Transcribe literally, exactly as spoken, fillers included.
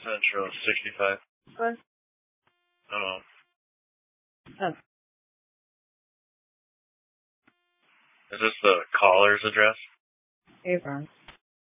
Central, sixty-five. What? Oh. Oh. Is this the caller's address? Avon.